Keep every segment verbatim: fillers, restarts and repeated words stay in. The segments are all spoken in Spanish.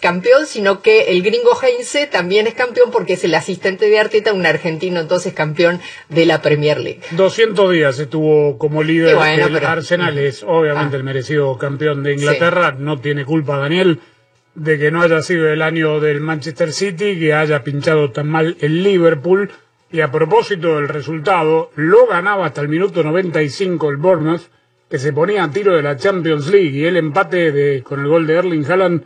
campeón, sino que el gringo Heinze también es campeón porque es el asistente de Arteta, un argentino entonces campeón de la Premier League. doscientos días estuvo como líder. Bueno, el pero... Arsenal es obviamente ah. el merecido campeón de Inglaterra. Sí. No tiene culpa Daniel de que no haya sido el año del Manchester City, que haya pinchado tan mal el Liverpool. Y a propósito del resultado, lo ganaba hasta el minuto noventa y cinco el Bournemouth, que se ponía a tiro de la Champions League, y el empate de, con el gol de Erling Haaland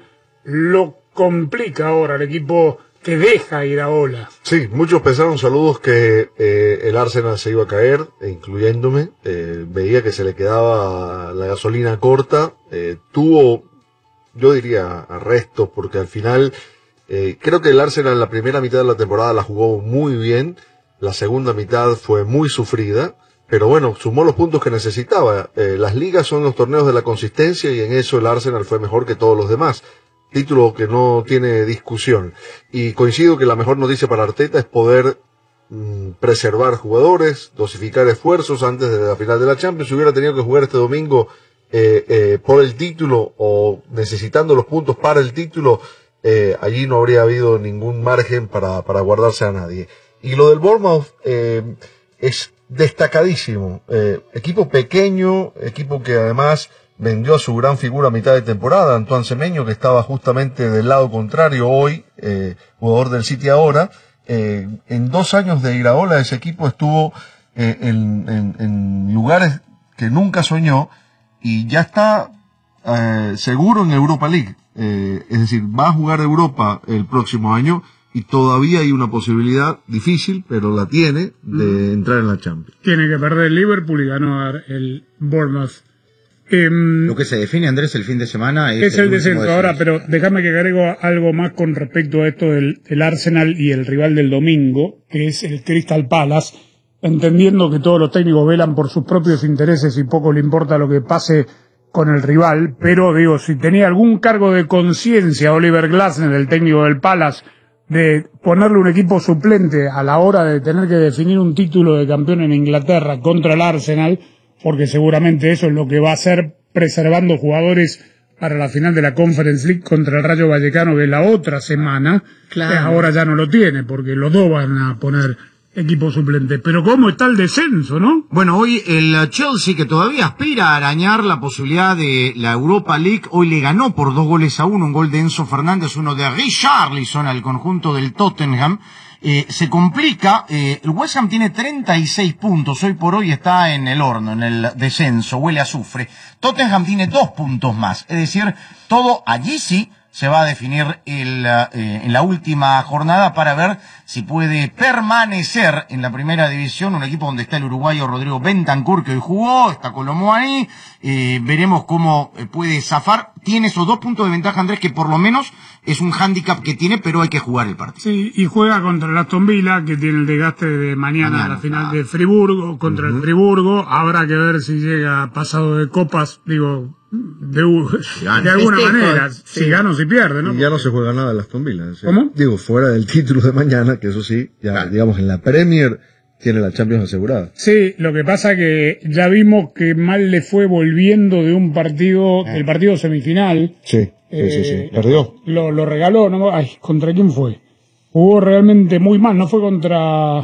lo complica ahora el equipo que deja ir a Ola. Sí, muchos pensaron, saludos, que eh, el Arsenal se iba a caer, incluyéndome. Eh, veía que se le quedaba la gasolina corta. Eh, tuvo, yo diría, arrestos, porque al final eh, creo que el Arsenal en la primera mitad de la temporada la jugó muy bien. La segunda mitad fue muy sufrida. Pero bueno, sumó los puntos que necesitaba. Eh, las ligas son los torneos de la consistencia y en eso el Arsenal fue mejor que todos los demás. Título que no tiene discusión. Y coincido que la mejor noticia para Arteta es poder mmm, preservar jugadores, dosificar esfuerzos antes de la final de la Champions. Si hubiera tenido que jugar este domingo eh, eh, por el título o necesitando los puntos para el título, eh, allí no habría habido ningún margen para, para guardarse a nadie. Y lo del Bournemouth eh, es destacadísimo, eh, equipo pequeño, equipo que además vendió a su gran figura a mitad de temporada, Antoine Semenyo, que estaba justamente del lado contrario hoy, eh, jugador del City ahora. Eh, en dos años de Iraola ese equipo estuvo eh, en, en, en lugares que nunca soñó y ya está eh, seguro en Europa League, eh, es decir, va a jugar Europa el próximo año. Y todavía hay una posibilidad difícil, pero la tiene, de mm. entrar en la Champions. Tiene que perder el Liverpool y ganar el Bournemouth. Eh, Lo que se define, Andrés, el fin de semana es, es el, el descenso. Ahora, pero déjame que agrego algo más con respecto a esto del, del Arsenal y el rival del domingo, que es el Crystal Palace, entendiendo que todos los técnicos velan por sus propios intereses y poco le importa lo que pase con el rival, pero digo, si tenía algún cargo de conciencia Oliver Glasner, el técnico del Palace, de ponerle un equipo suplente a la hora de tener que definir un título de campeón en Inglaterra contra el Arsenal, porque seguramente eso es lo que va a hacer preservando jugadores para la final de la Conference League contra el Rayo Vallecano de la otra semana. Claro. Ahora ya no lo tiene, porque los dos van a poner equipo suplente. Pero ¿cómo está el descenso, no? Bueno, hoy el Chelsea, que todavía aspira a arañar la posibilidad de la Europa League, hoy le ganó por dos goles a uno, un gol de Enzo Fernández, uno de Richarlison al conjunto del Tottenham. Eh, se complica, eh, el West Ham tiene treinta y seis puntos, hoy por hoy está en el horno, en el descenso, huele a azufre. Tottenham tiene dos puntos más, es decir, todo allí sí se va a definir el, eh, en la última jornada para ver si puede permanecer en la primera división, un equipo donde está el uruguayo Rodrigo Bentancur, que hoy jugó, está Colomuani, eh, veremos cómo puede zafar. Tiene esos dos puntos de ventaja, Andrés, que por lo menos es un hándicap que tiene, pero hay que jugar el partido. Sí, y juega contra el Aston Villa, que tiene el desgaste de mañana, mañana la final ah. de Friburgo, contra uh-huh. el Friburgo. Habrá que ver si llega pasado de copas, digo, de, de alguna este manera, sí. si gana o si pierde, ¿no? Y ya no se juega nada el Aston Villa. ¿Sí? ¿Cómo? Digo, fuera del título de mañana, que eso sí, ya claro. digamos, en la Premier tiene la Champions asegurada. Sí, lo que pasa que ya vimos que mal le fue volviendo de un partido, ah. el partido semifinal. Sí, sí, eh, sí, sí, perdió. Lo, lo regaló, ¿no? Ay, ¿contra quién fue? Jugó realmente muy mal, no fue contra,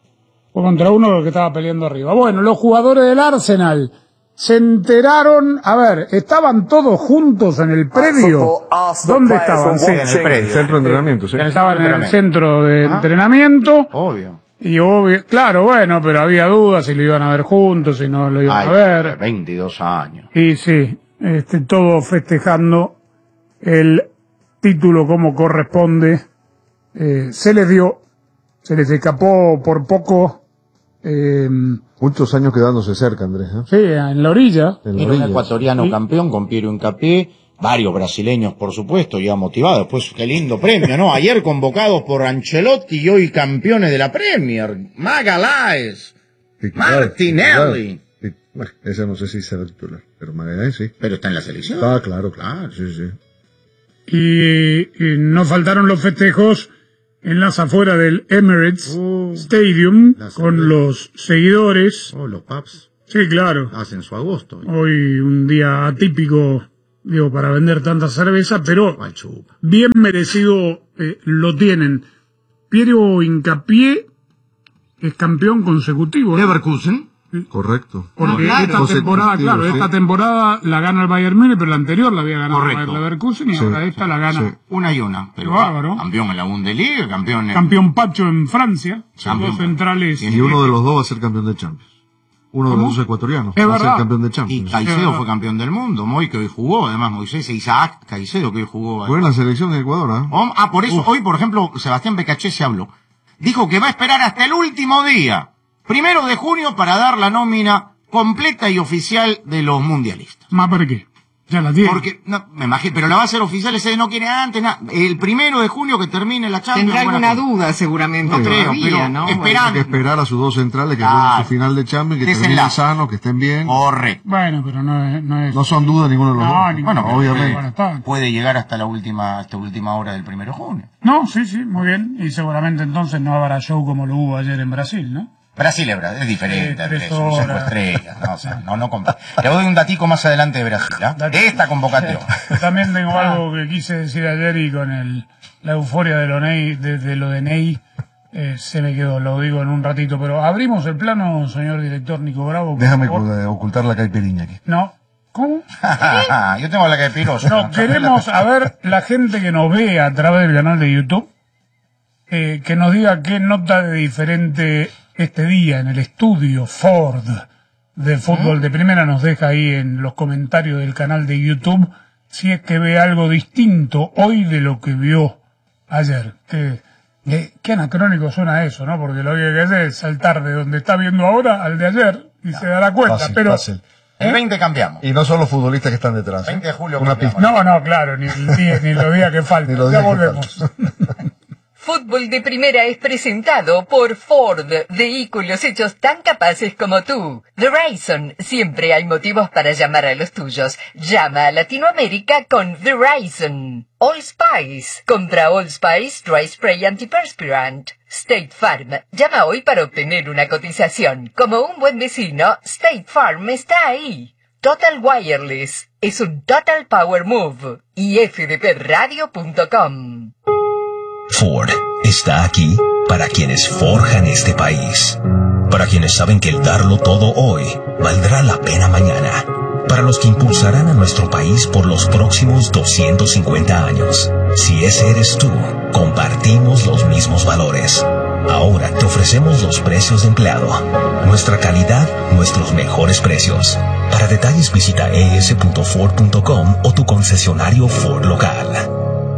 fue contra uno de los que estaba peleando arriba. Bueno, los jugadores del Arsenal se enteraron, a ver, estaban todos juntos en el predio. ¿Dónde estaban? Sí, en el predio. Centro de entrenamiento, sí. Estaban en el centro de ah. entrenamiento. Obvio. Y obvio, claro, bueno, pero había dudas si lo iban a ver juntos, si no lo iban Ay, a ver. veintidós años. Y sí, este, todos festejando el título como corresponde. Eh, se les dio, se les escapó por poco. Eh, Muchos años quedándose cerca, Andrés, ¿eh? Sí, en la orilla. En la orilla. Un ecuatoriano ¿sí? campeón con Piero Hincapié, varios brasileños, por supuesto, ya motivados. Pues qué lindo premio, ¿no? Ayer convocados por Ancelotti y hoy campeones de la Premier. Magaláes, Martinelli. Titular. Bueno, ese no sé si será titular, pero Magaláes sí. Pero está en la selección. Ah, claro, claro, sí, sí. Y, y no faltaron los festejos en las afueras del Emirates oh, Stadium con los seguidores. Oh, los pubs. Sí, claro. Hacen su agosto. Hoy un día atípico digo, para vender tanta cerveza, pero bien merecido eh, lo tienen. Piero Hincapié es campeón consecutivo, ¿no? Leverkusen. Correcto. Porque No, claro. esta temporada, claro, Sí. esta temporada la gana el Bayern Múnich, pero la anterior la había ganado Correcto. el Bayer Leverkusen y Sí, ahora esta la gana. sí. Una y una. Pero Qué bárbaro. campeón en la Bundesliga, campeón en... Campeón Pacho en Francia, son Campeón. dos centrales. Y Y uno de los dos va a ser campeón de Champions. Uno de ¿Cómo? los dos ecuatorianos Es va a verdad. ser campeón de Y Champions. Caicedo fue campeón del mundo, Moy que hoy jugó, además Moisés e Isaac Caicedo que hoy jugó. Fue en la selección de Ecuador, ¿ah? Oh, Ah, por eso hoy, por ejemplo, Sebastián Becachese habló. Dijo que va a esperar hasta el último día, primero de junio, para dar la nómina completa y oficial de los mundialistas. ¿Más por qué? Ya la tiene. Porque, no, me imagino, pero la va a hacer oficial, ese no quiere antes, nada. El primero de junio que termine la Champions. Tendrá buena alguna cosa. duda seguramente No creo, todavía, pero ¿no? espera- Hay que esperar a sus dos centrales que Claro. jueguen su final de Champions, que terminen Desenlace. sanos, que estén bien. Correcto. Bueno, pero no es... No, es... No son dudas ninguno de los No, dos. ninguno. Bueno, obviamente. Bueno, está. Puede llegar hasta la última, hasta última hora del primero de junio. No, sí, sí, muy bien. Y seguramente entonces no habrá show como lo hubo ayer en Brasil, ¿no? Brasil es, Bra- es diferente, Sí, tres Andrés, son horas. cinco estrellas, ¿no? O sea, no, no compa- Le doy un datico más adelante de Brasil, ¿ah? De esta convocatoria. Yo también tengo algo que quise decir ayer y con el, la euforia de lo, Ney, de, de lo de Ney eh, se me quedó, lo digo en un ratito. Pero abrimos el plano, señor director Nico Bravo. por Déjame favor. cu- ocultar la caipiriña aquí. No. ¿Cómo? Yo tengo la que piroso. No, queremos a ver la gente que nos ve a través del canal de YouTube, eh, que nos diga qué nota de diferente este día en el estudio Ford de fútbol de primera nos deja ahí en los comentarios del canal de YouTube si es que ve algo distinto hoy de lo que vio ayer. Qué, qué, qué anacrónico suena eso, ¿no? Porque lo que hay que hacer es saltar de donde está viendo ahora al de ayer y se dará cuenta, Fácil, pero... fácil. El veinte cambiamos. Y no son los futbolistas que están detrás. ¿eh? veinte de julio Una cambiamos. pista. No, no, claro, ni, el día- ni los días que faltan. Ni los Ya días que volvemos. Fútbol de Primera es presentado por Ford, vehículos hechos tan capaces como tú. The Verizon, siempre hay motivos para llamar a los tuyos. Llama a Latinoamérica con The Verizon. All Spice, compra All Spice Dry Spray Antiperspirant. State Farm, llama hoy para obtener una cotización. Como un buen vecino, State Farm está ahí. Total Wireless, es un Total Power Move. y f d p radio punto com. Ford está aquí para quienes forjan este país, para quienes saben que el darlo todo hoy valdrá la pena mañana, para los que impulsarán a nuestro país por los próximos doscientos cincuenta años. Si ese eres tú, compartimos los mismos valores. Ahora te ofrecemos los precios de empleado, nuestra calidad, nuestros mejores precios. Para detalles visita e s punto ford punto com o tu concesionario Ford local.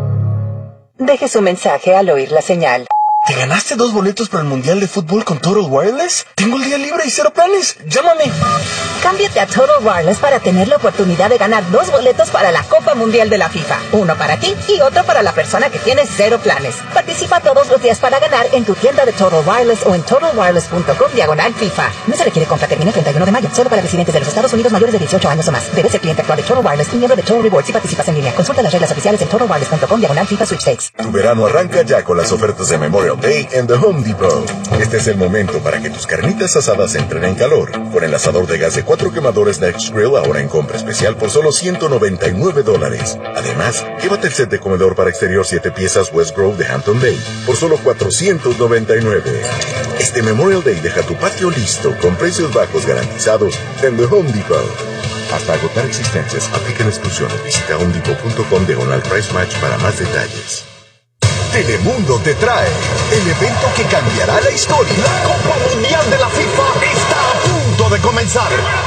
Deje su mensaje al oír la señal. ¿Te ganaste dos boletos para el Mundial de Fútbol con Total Wireless? Tengo el día libre y cero planes. Llámame. Cámbiate a Total Wireless para tener la oportunidad de ganar dos boletos para la Copa Mundial de la FIFA. Uno para ti y otro para la persona que tiene cero planes. Participa todos los días para ganar en tu tienda de Total Wireless o en total wireless punto com diagonal FIFA. No se requiere compra, termina el treinta y uno de mayo. Solo para residentes de los Estados Unidos mayores de dieciocho años o más. Debes ser cliente actual de Total Wireless y miembro de Total Rewards si participas en línea. Consulta las reglas oficiales en total wireless punto com diagonal FIFA Sweepstakes. Tu verano arranca ya con las ofertas de Memorial Day en The Home Depot. Este es el momento para que tus carnitas asadas entren en calor. Con el asador de gas de cuatro quemadores Next Grill ahora en compra especial por solo ciento noventa y nueve dólares. Además, llévate el set de comedor para exterior siete piezas West Grove de Hampton Bay por solo cuatrocientos noventa y nueve. Este Memorial Day deja tu patio listo con precios bajos garantizados en The Home Depot. Hasta agotar existencias, aplican exclusiones. Visita home depot punto com diagonal price match para más detalles. Telemundo te trae el evento que cambiará la historia. La Copa Mundial de la FIFA está a punto de comenzar.